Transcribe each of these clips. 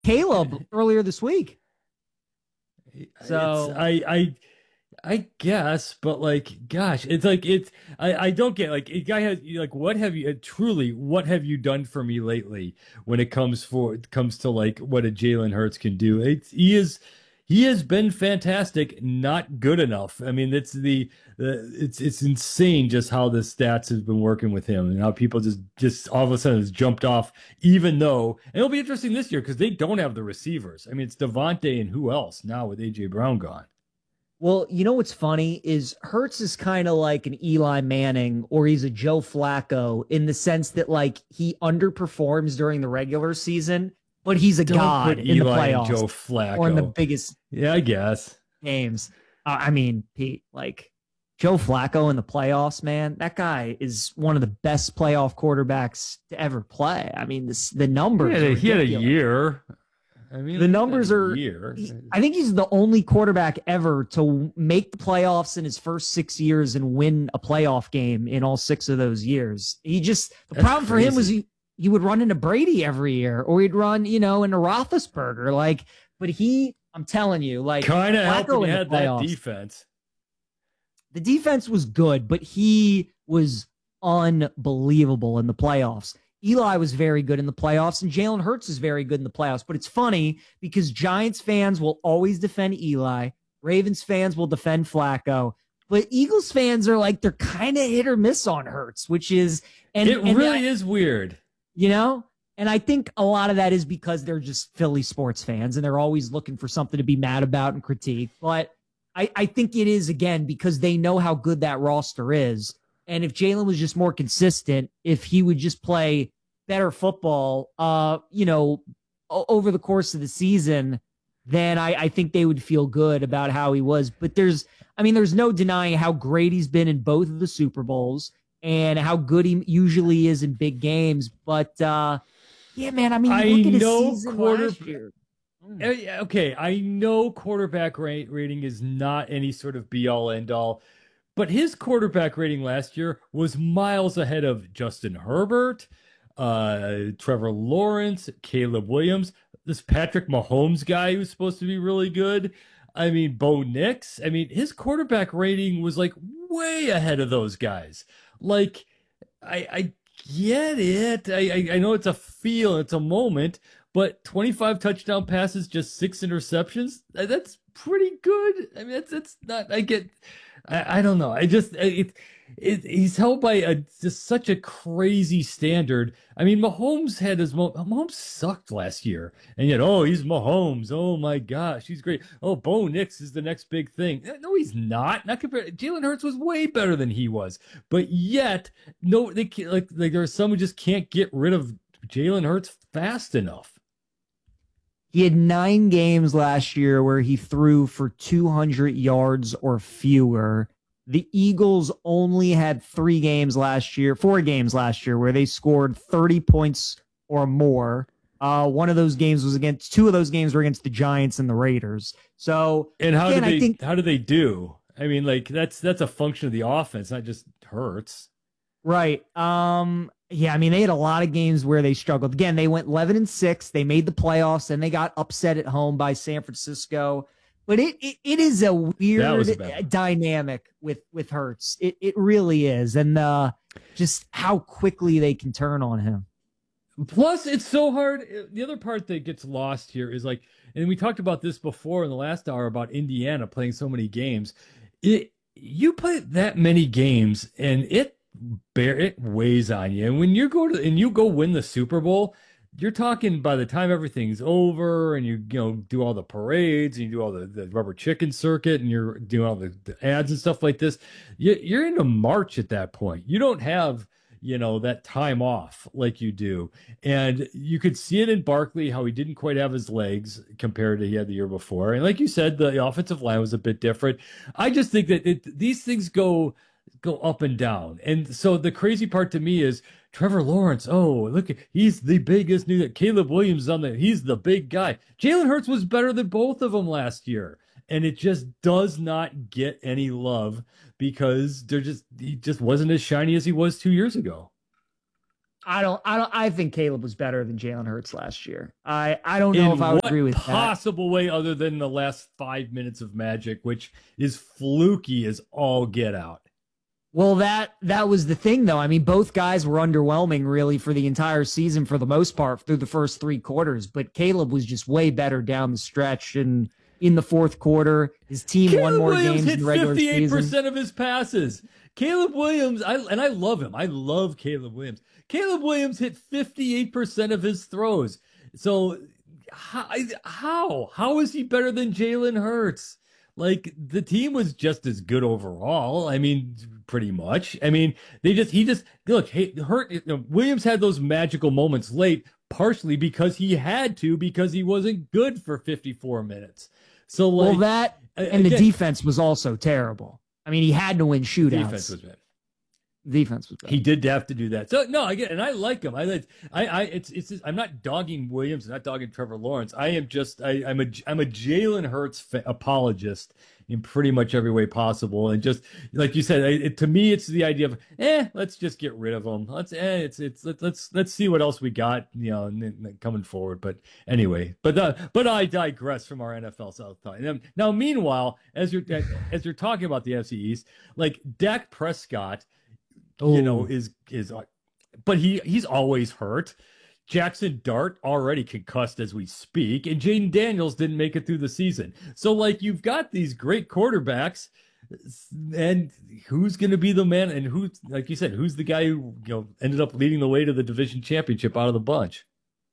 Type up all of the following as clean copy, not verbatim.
Caleb earlier this week. It's So I guess, but like, gosh, it's like I don't get like a guy has like what have you truly what have you done for me lately when it comes to like what a Jalen Hurts can do? He has been fantastic, not good enough. I mean, it's insane just how the stats has been working with him and how people just all of a sudden has jumped off. Even though and it'll be interesting this year because they don't have the receivers. I mean, it's Devontae and who else now with AJ Brown gone. well, you know what's funny is Hertz is kind of like an Eli Manning or he's a Joe Flacco in the sense that like he underperforms during the regular season, but he's a Don't god put in the Eli and playoffs Joe or in the Flacco. biggest Yeah, I guess. games. I mean, Pete, like Joe Flacco in the playoffs, man, that guy is one of the best playoff quarterbacks to ever play. I mean, the numbers are He had a ridiculous. year. I mean, The like he's had a numbers are. year. I think he's the only quarterback ever to make the playoffs in his first 6 years and win a playoff game in all 6 of those years. The That's problem for him was crazy. he would run into Brady every year, or he'd run into Roethlisberger. But I'm telling you, like Kind of helping Flacco you in the had that playoffs, defense. the defense was good, but he was unbelievable in the playoffs. Eli was very good in the playoffs, and Jalen Hurts is very good in the playoffs. But it's funny because Giants fans will always defend Eli, Ravens fans will defend Flacco, but Eagles fans are like they're kind of hit or miss on Hurts, which is It and really is weird. you know, and I think a lot of that is because they're just Philly sports fans and they're always looking for something to be mad about and critique. But I think it is again because they know how good that roster is. And if Jalen was just more consistent, if he would just play better football, over the course of the season, then I think they would feel good about how he was. But there's no denying how great he's been in both of the Super Bowls and how good he usually is in big games. But yeah, man, I mean, you I look at his know season last year. Okay, I know quarterback rating is not any sort of be all end all, but his quarterback rating last year was miles ahead of Justin Herbert, Trevor Lawrence, Caleb Williams, this Patrick Mahomes guy who's supposed to be really good. I mean, Bo Nix. I mean, his quarterback rating was like way ahead of those guys. Like, I get it. I know it's a feel, it's a moment, but 25 touchdown passes, just six interceptions. That's pretty good. I mean, that's not. I don't know. He's held by just such a crazy standard. I mean, Mahomes sucked last year, and yet he's Mahomes. Oh my gosh, he's great. Oh, Bo Nix is the next big thing. No, he's not. Not compared. Jalen Hurts was way better than he was, but yet no, they can't, like there are some who just can't get rid of Jalen Hurts fast enough. He had 9 games last year where he threw for 200 yards or fewer. The Eagles only had 3 games last year, 4 games last year, where they scored 30 points or more. One of those games was against, two of those games were against the Giants and the Raiders. So And again, I think, how do they do? I mean, like that's a function of the offense, not just Hurts. right. Yeah, I mean, they had a lot of games where they struggled. Again, they went 11-6. They made the playoffs, and they got upset at home by San Francisco. But it is a That weird was a bad one. dynamic with Hertz. It really is, and just how quickly they can turn on him. Plus, it's so hard. The other part that gets lost here is like, and we talked about this before in the last hour about Indiana playing so many games. You play that many games, and it weighs on you. And when you go win the Super Bowl, you're talking by the time everything's over, and you do all the parades, and you do all the rubber chicken circuit, and you're doing all the ads and stuff like this. You're into March at that point. You don't have that time off like you do. And you could see it in Barkley how he didn't quite have his legs compared to he had the year before. And like you said, the offensive line was a bit different. I just think that these things go up and down. And so the crazy part to me is Trevor Lawrence. Oh, look, he's the biggest new Caleb Williams he's the big guy. Jalen Hurts was better than both of them last year. And it just does not get any love because he just wasn't as shiny as he was 2 years ago. I think Caleb was better than Jalen Hurts last year. I don't know if In I would what agree with that. possible way other than the last 5 minutes of magic, which is fluky as all get out? Well, that was the thing, though. I mean, both guys were underwhelming, really, for the entire season for the most part through the first three quarters. But Caleb was just way better down the stretch, and in the fourth quarter, his team won more games hit in the regular 58% season. of his passes. Caleb Williams, I love him. I love Caleb Williams. Caleb Williams hit 58% of his throws. So how is he better than Jalen Hurts? Like, the team was just as good overall. I mean, pretty much. I mean, he just look. Hey, Williams had those magical moments late, partially because he had to, because he wasn't good for 54 minutes. So, like, well, that and the defense was also terrible. I mean, he had to win shootouts. Defense was bad. Defense was bad. He did have to do that. So no, I get, and I like him. I'm not dogging Williams, I'm not dogging Trevor Lawrence. I'm a Jalen Hurts apologist in pretty much every way possible. And just like you said, to me, it's the idea of let's just get rid of him. Let's see what else we got, coming forward. But anyway, but I digress from our NFL South talk. Now, meanwhile, as you're talking about the NFC East, like Dak Prescott. Is but he's always hurt. Jackson Dart already concussed as we speak, and Jaden Daniels didn't make it through the season. So, like, you've got these great quarterbacks, and who's going to be the man? And who, like you said, who's the guy who ended up leading the way to the division championship out of the bunch?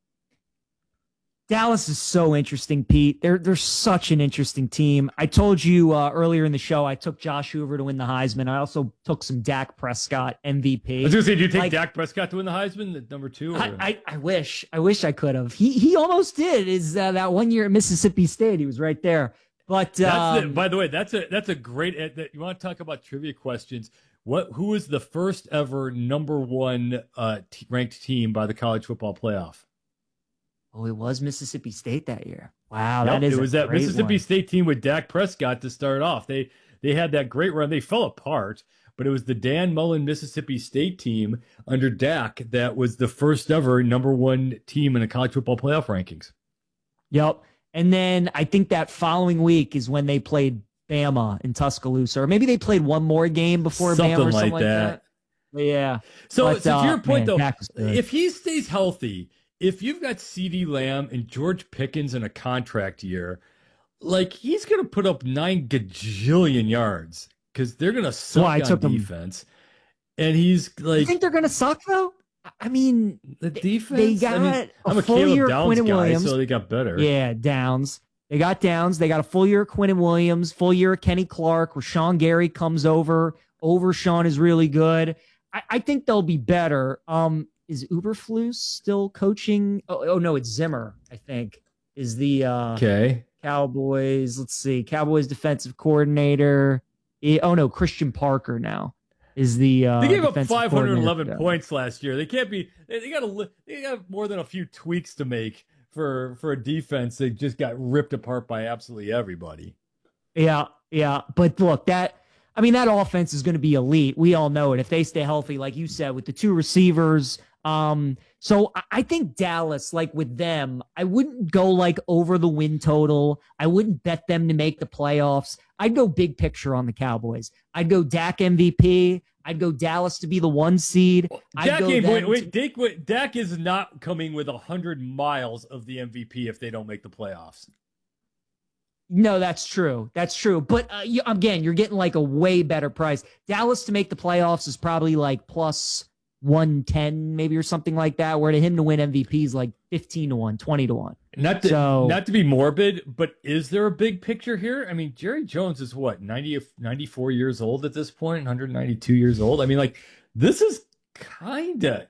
Dallas is so interesting, Pete. They're such an interesting team. I told you earlier in the show I took Josh Hoover to win the Heisman. I also took some Dak Prescott MVP. I was going to say, did you take Dak Prescott to win the Heisman at number 2? Or? I wish I could have. He almost did. Is that 1 year at Mississippi State? He was right there. But by the way, that's a great. You want to talk about trivia questions? Who was the first ever number 1 ranked team by the College Football Playoff? Oh, it was Mississippi State that year. Wow, it was that Mississippi State team with Dak Prescott to start off. They had that great run. They fell apart, but it was the Dan Mullen Mississippi State team under Dak that was the first ever number 1 team in the College Football Playoff rankings. Yep. And then I think that following week is when they played Bama in Tuscaloosa, or maybe they played one more game before Bama or something like that. Yeah. So to your point, though, if he stays healthy, if you've got CeeDee Lamb and George Pickens in a contract year, like, he's going to put up 9 gajillion yards because they're going to suck on defense. And he's like, you think they're going to suck, though? I mean, the defense. They got I'm a full Caleb year Downs Quinnen guy, Williams. so they got better. Yeah, Downs. They got Downs. They got a full year of Quinnen Williams, full year of Kenny Clark. Rashawn Gary comes over. Overshawn is really good. I think they'll be better. Is Uberflus still coaching? Oh no, it's Zimmer, I think, is the Cowboys. Let's see. Cowboys defensive coordinator. Oh no, Christian Parker now is the they gave up 511 points last year. They can't be they got more than a few tweaks to make for a defense that just got ripped apart by absolutely everybody. Yeah. But look, that offense is going to be elite. We all know it. If they stay healthy, like you said, with the 2 receivers. So I think Dallas, like with them, I wouldn't go like over the win total. I wouldn't bet them to make the playoffs. I'd go big picture on the Cowboys. I'd go Dak MVP. I'd go Dallas to be the 1 seed. Dak is not coming with 100 miles of the MVP if they don't make the playoffs. No, that's true. But again, you're getting like a way better price. Dallas to make the playoffs is probably like plus 110 maybe or something like that, where to him to win MVP is like 15-1, 20-1. Not to be morbid, but is there a big picture here? I mean, Jerry Jones is what, 94 years old at this point, 192 years old. I mean, like, this is kind of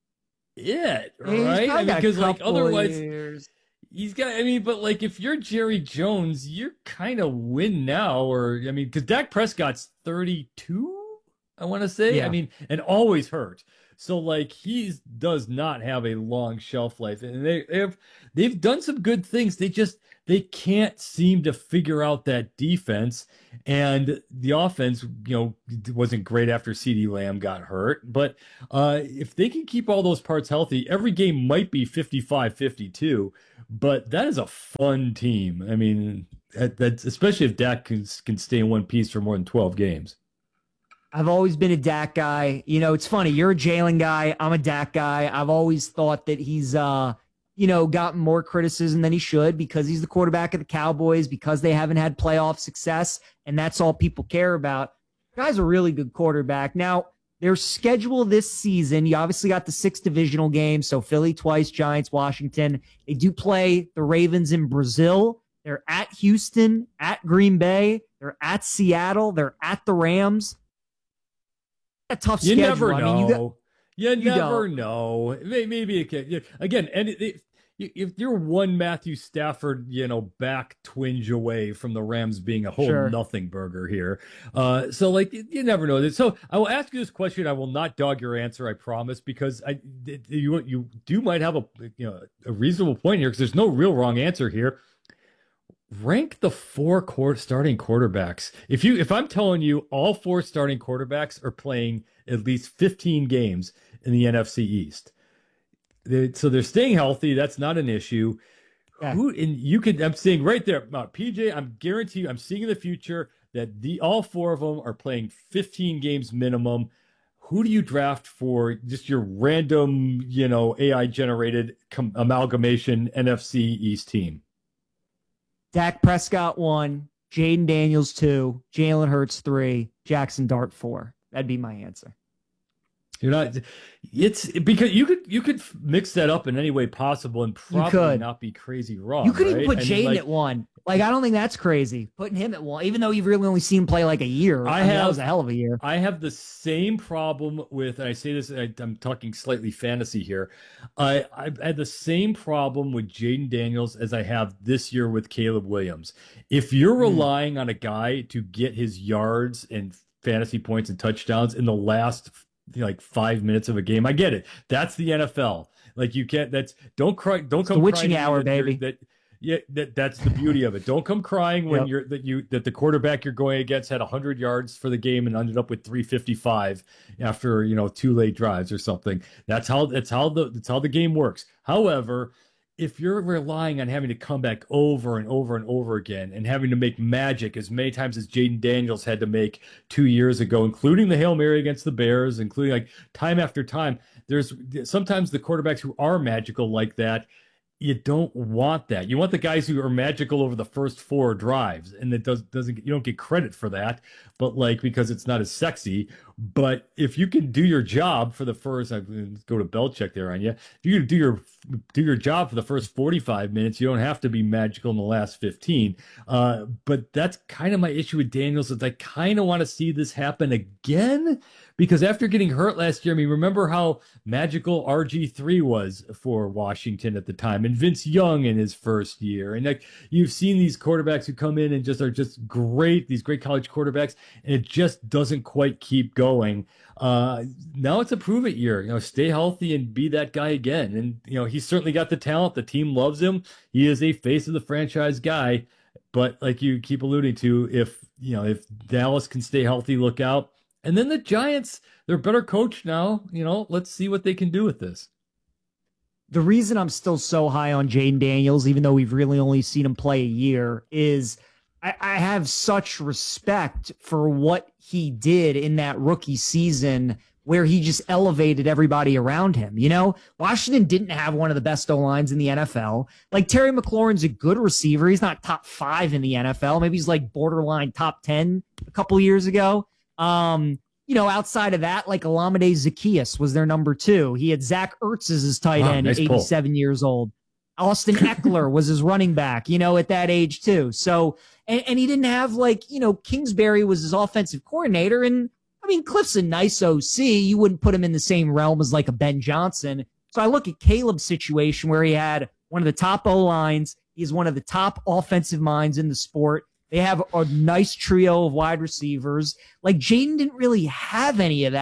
it, right? I mean, because like otherwise he's got, but like, if you're Jerry Jones, you're kind of win now, or because Dak Prescott's 32, I want to say. Yeah. And always hurt. So like he does not have a long shelf life, and they've done some good things. They can't seem to figure out that defense, and the offense, wasn't great after CeeDee Lamb got hurt. But if they can keep all those parts healthy, every game might be 55-52. But that is a fun team. I mean, that's especially if Dak can stay in one piece for more than 12 games. I've always been a Dak guy. It's funny. You're a Jalen guy. I'm a Dak guy. I've always thought that he's, gotten more criticism than he should because he's the quarterback of the Cowboys, because they haven't had playoff success, and that's all people care about. Guy's a really good quarterback. Now, their schedule this season, you obviously got the 6 divisional games, so Philly twice, Giants, Washington. They do play the Ravens in Brazil. They're at Houston, at Green Bay. They're at Seattle. They're at the Rams. A tough schedule. You never know. You never don't. know. Maybe it can. Again, and if you're one Matthew Stafford, back twinge away from the Rams being a whole nothing burger here. So like you never know. So I will ask you this question. I will not dog your answer, I promise, because you might have a reasonable point here, because there's no real wrong answer here. Rank the 4 starting quarterbacks. If I'm telling you all 4 starting quarterbacks are playing at least 15 games in the NFC East, so they're staying healthy. That's not an issue. Yeah. I'm seeing right there, PJ. I'm guarantee you, I'm seeing in the future that all 4 of them are playing 15 games minimum. Who do you draft for just your random, AI generated amalgamation NFC East team? Dak Prescott 1, Jaden Daniels 2, Jalen Hurts 3, Jackson Dart 4. That'd be my answer. You're not. It's because you could mix that up in any way possible and probably not be crazy wrong. You could right? even put Jaden at 1. Like, I don't think that's crazy. Putting him at 1, even though you've really only seen him play like a year. That was a hell of a year. I have the same problem with, and I say this, I'm talking slightly fantasy here. I've had the same problem with Jaden Daniels as I have this year with Caleb Williams. If you're relying on a guy to get his yards and fantasy points and touchdowns in the last 5 minutes of a game, I get it. That's the NFL. Like, you can't. Don't cry. Don't come. The witching hour, baby. That's the beauty of it. Don't come crying when that the quarterback you're going against had 100 yards for the game and ended up with 355 after 2 late drives or something. That's how the game works. However, if you're relying on having to come back over and over and over again and having to make magic as many times as Jaden Daniels had to make 2 years ago, including the Hail Mary against the Bears, including like time after time, there's sometimes the quarterbacks who are magical like that. You don't want that. You want the guys who are magical over the first 4 drives, and it doesn't. You don't get credit for that, but because it's not as sexy. But if you can do your job for the first, go to Belichick there on you. If you can do your job for the first 45 minutes, you don't have to be magical in the last 15. But that's kind of my issue with Daniels, is I kind of want to see this happen again, because after getting hurt last year, remember how magical RG3 was for Washington at the time, and Vince Young in his first year. And you've seen these quarterbacks who come in and are just great, these great college quarterbacks, and it just doesn't quite keep going. Now it's a prove it year. Stay healthy and be that guy again. And he's certainly got the talent. The team loves him. He is a face of the franchise guy. But like you keep alluding to, if Dallas can stay healthy, look out. And then the Giants, they're better coached now. Let's see what they can do with this. The reason I'm still so high on Jaden Daniels, even though we've really only seen him play a year, is I have such respect for what he did in that rookie season, where he just elevated everybody around him. Washington didn't have one of the best O-lines in the NFL. Like, Terry McLaurin's a good receiver. He's not top 5 in the NFL. Maybe he's like borderline top 10 a couple years ago. Outside of that, like Olamide Zaccheaus was their number 2. He had Zach Ertz as his tight end at 87 years old. Austin Eckler was his running back, at that age too. So, and he didn't have Kingsbury was his offensive coordinator. And Cliff's a nice OC. You wouldn't put him in the same realm as like a Ben Johnson. So I look at Caleb's situation, where he had one of the top O-lines. He's one of the top offensive minds in the sport. They have a nice trio of wide receivers. Like, Jaden didn't really have any of that.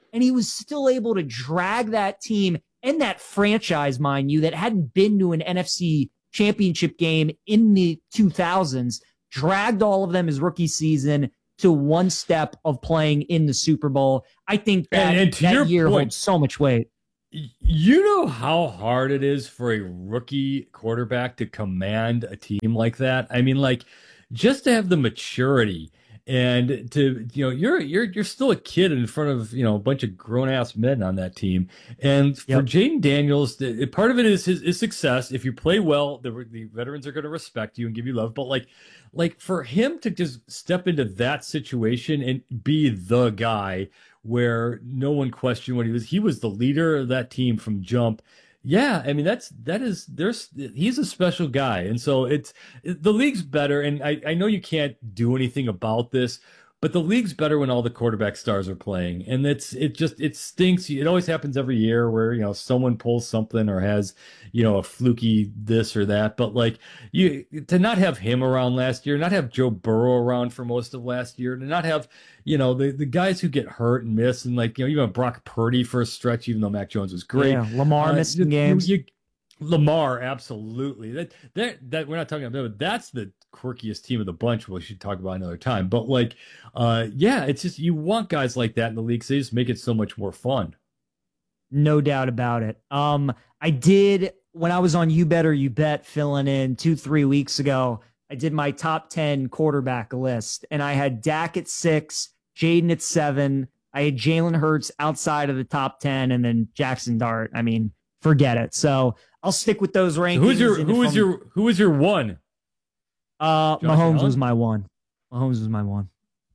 and he was still able to drag that team and that franchise, mind you, that hadn't been to an NFC championship game in the 2000s, dragged all of them his rookie season to one step of playing in the Super Bowl. I think that year holds so much weight. You know how hard it is for a rookie quarterback to command a team like that? I mean, like, just to have the maturity and to, you're still a kid in front of, a bunch of grown-ass men on that team. And for Jayden Daniels, part of it is his success. If you play well, the veterans are going to respect you and give you love. But like for him to just step into that situation and be the guy where no one questioned what he was the leader of that team from jump. Yeah, I mean he's a special guy, and so the league's better. And I know you can't do anything about this, but the league's better when all the quarterback stars are playing, and it stinks. It always happens every year where someone pulls something or has a fluky this or that. But like to not have him around last year, not have Joe Burrow around for most of last year, to not have the guys who get hurt and miss, and even Brock Purdy for a stretch, even though Mac Jones was great. Yeah, Lamar missing games. Lamar, absolutely. That we're not talking about, but that's the quirkiest team of the bunch. We should talk about another time. But it's just you want guys like that in the league, so they just make it so much more fun. No doubt about it. I did when I was on You Bet or You Bet filling in 2-3 weeks ago. I did my top 10 quarterback list, and I had Dak at 6, Jayden at 7. I had Jalen Hurts outside of the top 10, and then Jackson Dart. I mean, forget it. So I'll stick with those rankings. So who was your one? Mahomes was my one. Mahomes was my one.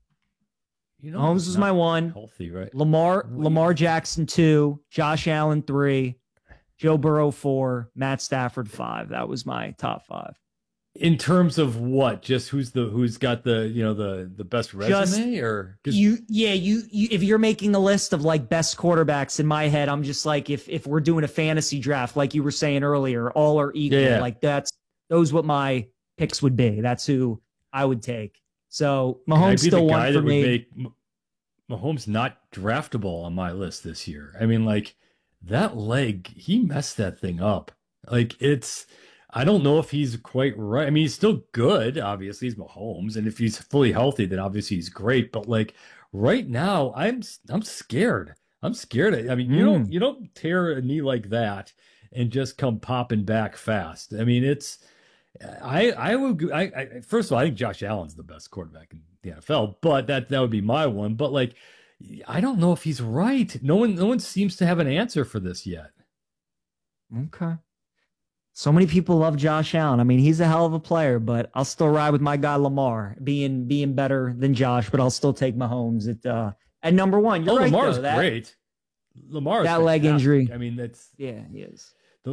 Mahomes was my one. Healthy, right? Lamar Jackson 2, Josh Allen 3, Joe Burrow 4, Matt Stafford 5. That was my top 5. In terms of what? Just who's got the best resume, or you if you're making a list of like best quarterbacks, in my head, I'm just like, if we're doing a fantasy draft, like you were saying earlier, all are equal. Yeah. Like those what my picks would be. That's who I would take. So Mahomes still one for me. Mahomes not draftable on my list this year. I mean, like that leg, he messed that thing up. Like I don't know if he's quite right. I mean, he's still good. Obviously, he's Mahomes, and if he's fully healthy, then obviously he's great. But like right now, I'm scared. I'm scared. I mean, you don't tear a knee like that and just come popping back fast. I mean, first of all, I think Josh Allen's the best quarterback in the NFL, but that would be my one. But like, I don't know if he's right. No one seems to have an answer for this yet. Okay. So many people love Josh Allen. I mean, he's a hell of a player, but I'll still ride with my guy Lamar being better than Josh, but I'll still take Mahomes at number one. You're right, Lamar's great. Lamar's that leg injury. I mean, he is.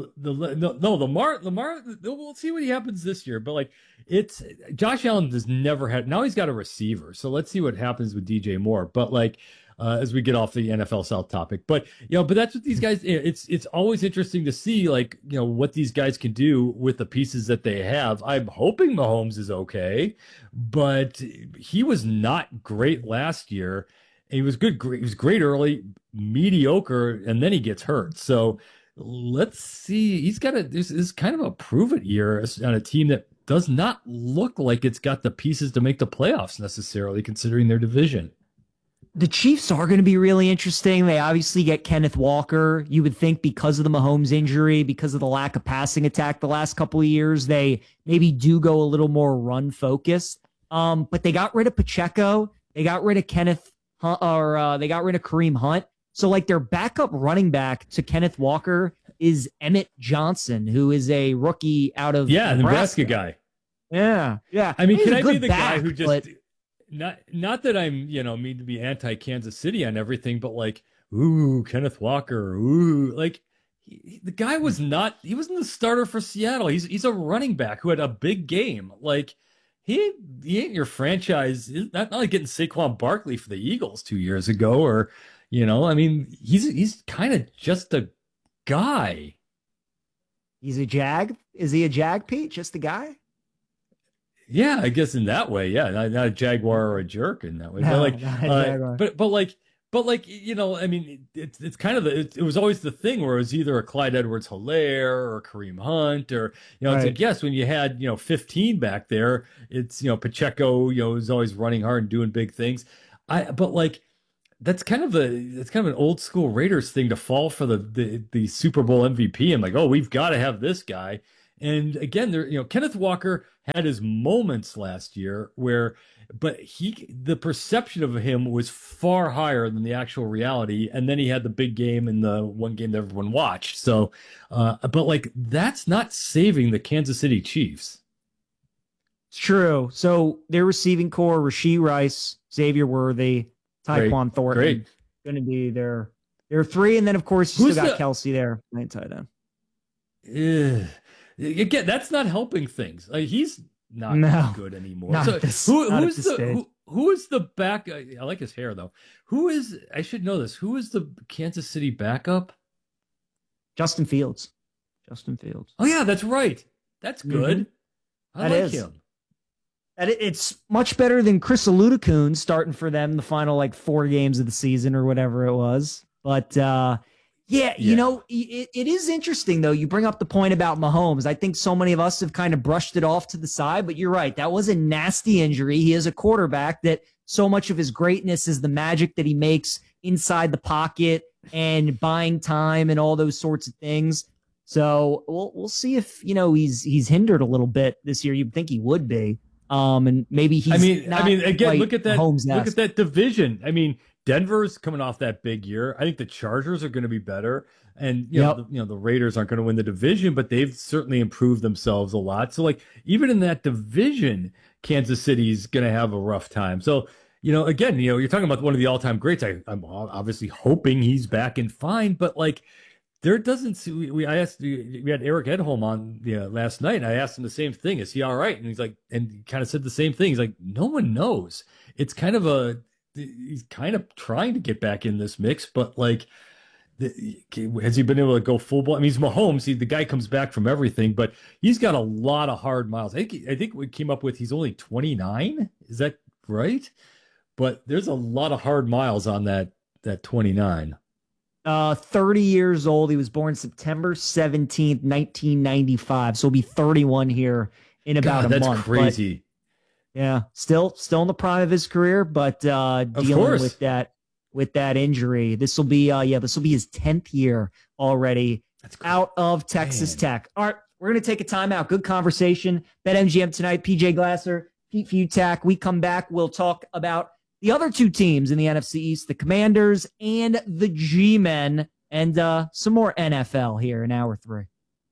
Lamar. We'll see what happens this year, but like Josh Allen has never had. Now he's got a receiver, so let's see what happens with DJ Moore. But like. As we get off the NFL South topic, but that's what these guys. It's always interesting to see, like what these guys can do with the pieces that they have. I'm hoping Mahomes is okay, but he was not great last year. He was good. He was great early, mediocre, and then he gets hurt. So let's see. He's got this is kind of a prove it year on a team that does not look like it's got the pieces to make the playoffs necessarily, considering their division. The Chiefs are going to be really interesting. They obviously get Kenneth Walker. You would think because of the Mahomes injury, because of the lack of passing attack the last couple of years, they maybe do go a little more run focused. But they got rid of Pacheco. They got rid of they got rid of Kareem Hunt. So like their backup running back to Kenneth Walker is Emmett Johnson, who is a rookie out of Nebraska guy. Yeah. I mean, can I be the guy who just... Not that I'm, mean to be anti-Kansas City on everything, but like, ooh, Kenneth Walker, ooh, like the guy was not, he wasn't the starter for Seattle. He's a running back who had a big game. Like he ain't your franchise. Not like getting Saquon Barkley for the Eagles 2 years ago, or, I mean, he's kind of just a guy. He's a Jag. Is he a Jag, Pete? Just a guy? Yeah, I guess in that way, yeah, not a jaguar or a jerk in that way. No, but like, But like, I mean, it's kind of it was always the thing where it was either a Clyde Edwards-Helaire or Kareem Hunt, or it's like, yes, when you had 15 back there, it's Pacheco was always running hard and doing big things. But like that's kind of an old school Raiders thing to fall for the Super Bowl MVP. I'm like, oh, we've got to have this guy. And again, Kenneth Walker had his moments last year but the perception of him was far higher than the actual reality. And then he had the big game in the one game that everyone watched. So, but like, that's not saving the Kansas City Chiefs. It's true. So their receiving core, Rashee Rice, Xavier Worthy, Tyquan Thornton, going to be their three. And then, of course, you still got Kelsey there, playing tight end. Again, that's not helping things. He's not good anymore. Who is the back? I like his hair though. I should know this. Who is the Kansas City backup? Justin Fields. Oh yeah, that's right. That's good. I like him. It's much better than Chris Aludakun starting for them the final 4 games of the season or whatever it was. But yeah. It is interesting, though. You bring up the point about Mahomes. I think so many of us have kind of brushed it off to the side, but you're right. That was a nasty injury. He is a quarterback that so much of his greatness is the magic that he makes inside the pocket and buying time and all those sorts of things. So we'll see if, he's hindered a little bit this year. You'd think he would be. And maybe he's again, look at that division. I mean, Denver's coming off that big year. I think the Chargers are going to be better, and the Raiders aren't going to win the division, but they've certainly improved themselves a lot. So, even in that division, Kansas City's going to have a rough time. So, again, you're talking about one of the all-time greats. I'm obviously hoping he's back and fine, but there doesn't. We had Eric Edholm on last night, and I asked him the same thing. Is he all right? And he kind of said the same thing. He's like, no one knows. It's kind of he's kind of trying to get back in this mix, but has he been able to go full ball? I mean, he's Mahomes. The guy comes back from everything, but he's got a lot of hard miles. I think we came up with he's only 29. Is that right? But there's a lot of hard miles on that 29. 30 years old. He was born September 17th, 1995. So he'll be 31 here in about a month. That's crazy. But, yeah, still in the prime of his career, but dealing with that injury. This will be his 10th year already out of Texas Tech. All right, we're going to take a timeout. Good conversation. BetMGM tonight, PJ Glasser, Pete Futak. We come back, we'll talk about the other two teams in the NFC East, the Commanders and the G-Men, and some more NFL here in hour 3.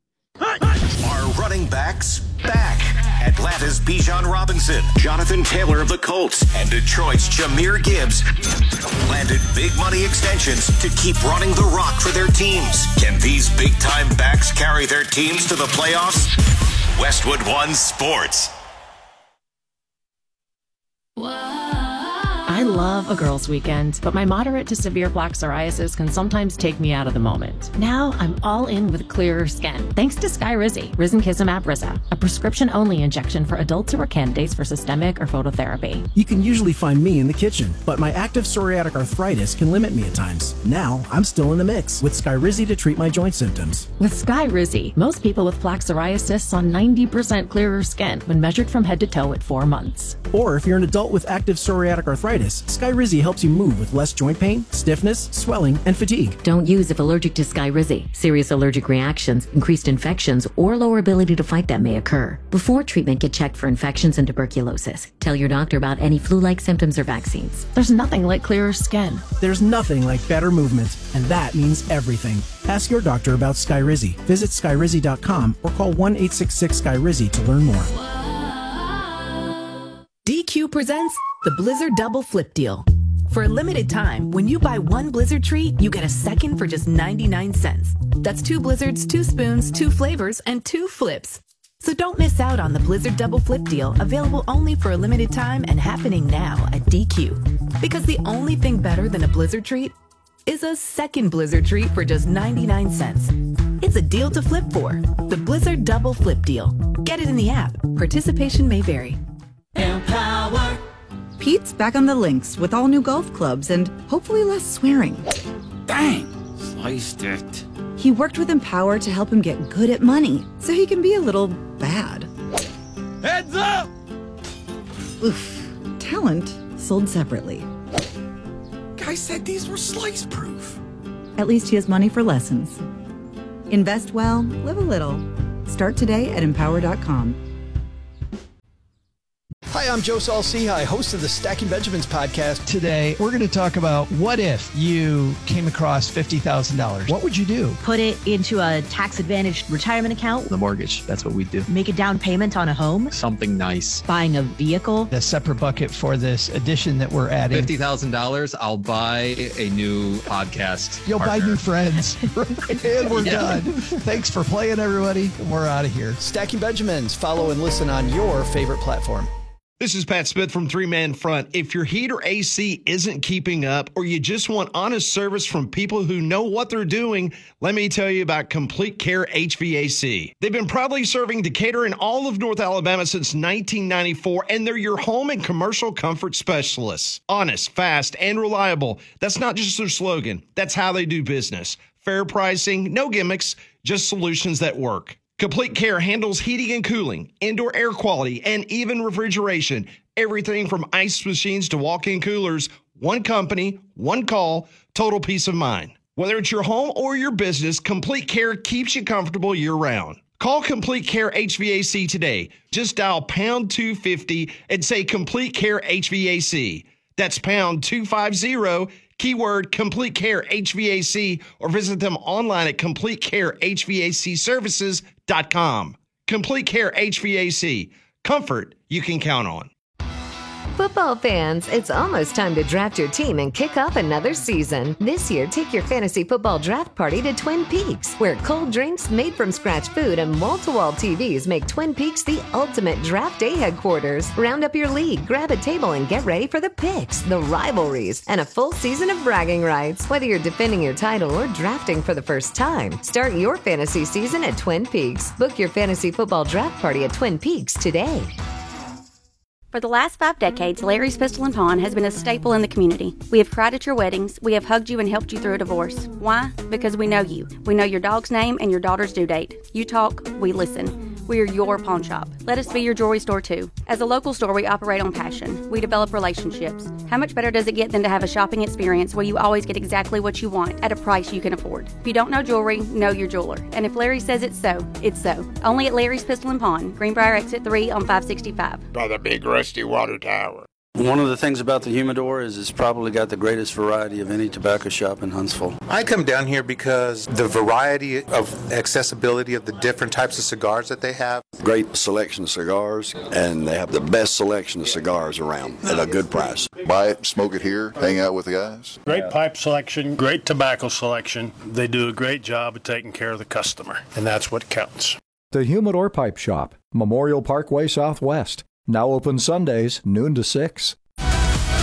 Our running backs back. Atlanta's Bijan Robinson, Jonathan Taylor of the Colts, and Detroit's Jahmyr Gibbs landed big money extensions to keep running the rock for their teams. Can these big-time backs carry their teams to the playoffs? Westwood One Sports. I love a girls' weekend, but my moderate to severe plaque psoriasis can sometimes take me out of the moment. Now I'm all in with clearer skin, thanks to Skyrizi, Risankizumab Riza, a prescription-only injection for adults who are candidates for systemic or phototherapy. You can usually find me in the kitchen, but my active psoriatic arthritis can limit me at times. Now I'm still in the mix with Skyrizi to treat my joint symptoms. With Skyrizi, most people with plaque psoriasis saw 90% clearer skin when measured from head to toe at 4 months. Or if you're an adult with active psoriatic arthritis, Skyrizi helps you move with less joint pain, stiffness, swelling, and fatigue. Don't use if allergic to Skyrizi. Serious allergic reactions, increased infections, or lower ability to fight them may occur. Before treatment, get checked for infections and tuberculosis. Tell your doctor about any flu-like symptoms or vaccines. There's nothing like clearer skin. There's nothing like better movement, and that means everything. Ask your doctor about Skyrizi. Visit Skyrizi.com or call 1-866-SKYRIZI to learn more. DQ presents the Blizzard Double Flip Deal. For a limited time, when you buy one Blizzard treat, you get a second for just 99 cents. That's 2 Blizzards, 2 spoons, 2 flavors, and 2 flips. So don't miss out on the Blizzard Double Flip Deal, available only for a limited time and happening now at DQ. Because the only thing better than a Blizzard treat is a second Blizzard treat for just 99 cents. It's a deal to flip for. The Blizzard Double Flip Deal. Get it in the app. Participation may vary. Empower Pete's back on the links with all new golf clubs and hopefully less swearing. Dang! Sliced it. He worked with Empower to help him get good at money so he can be a little bad. Heads up! Oof. Talent sold separately. Guy said these were slice proof. At least he has money for lessons. Invest well, live a little. Start today at Empower.com. Hi, I'm Joe Saul-Sehy, host of the Stacking Benjamins podcast. Today, we're going to talk about what if you came across $50,000? What would you do? Put it into a tax-advantaged retirement account. The mortgage, that's what we do. Make a down payment on a home. Something nice. Buying a vehicle. A separate bucket for this addition that we're adding. $50,000, I'll buy a new podcast. You'll partner. buy new friends. And we're done. Thanks for playing, everybody. We're out of here. Stacking Benjamins. Follow and listen on your favorite platform. This is Pat Smith from Three Man Front. If your heat or AC isn't keeping up, or you just want honest service from people who know what they're doing, let me tell you about Complete Care HVAC. They've been proudly serving Decatur and all of North Alabama since 1994, and they're your home and commercial comfort specialists. Honest, fast, and reliable. That's not just their slogan. That's how they do business. Fair pricing, no gimmicks, just solutions that work. Complete Care handles heating and cooling, indoor air quality, and even refrigeration. Everything from ice machines to walk-in coolers. One company, one call, total peace of mind. Whether it's your home or your business, Complete Care keeps you comfortable year-round. Call Complete Care HVAC today. Just dial pound 250 and say Complete Care HVAC. That's pound 250, keyword Complete Care HVAC, or visit them online at CompleteCareHVACservices.com. Complete Care HVAC. Comfort you can count on. Football fans, it's almost time to draft your team and kick off another season. This year, take your fantasy football draft party to Twin Peaks, where cold drinks, made from scratch food, and wall-to-wall TVs make Twin Peaks the ultimate draft day headquarters. Round up your league, grab a table, and get ready for the picks, the rivalries, and a full season of bragging rights. Whether you're defending your title or drafting for the first time, start your fantasy season at Twin Peaks. Book your fantasy football draft party at Twin Peaks today. For the last 5 decades, Larry's Pistol and Pawn has been a staple in the community. We have cried at your weddings. We have hugged you and helped you through a divorce. Why? Because we know you. We know your dog's name and your daughter's due date. You talk, we listen. We are your pawn shop. Let us be your jewelry store too. As a local store, we operate on passion. We develop relationships. How much better does it get than to have a shopping experience where you always get exactly what you want at a price you can afford? If you don't know jewelry, know your jeweler. And if Larry says it's so, it's so. Only at Larry's Pistol and Pawn, Greenbrier Exit 3 on 565. By the big rusty water tower. One of the things about the Humidor is it's probably got the greatest variety of any tobacco shop in Huntsville. I come down here because the variety of accessibility of the different types of cigars that they have. Great selection of cigars, and they have the best selection of cigars around at a good price. Buy it, smoke it here, hang out with the guys. Great pipe selection, great tobacco selection. They do a great job of taking care of the customer, and that's what counts. The Humidor Pipe Shop, Memorial Parkway Southwest. Now open Sundays, noon to 6.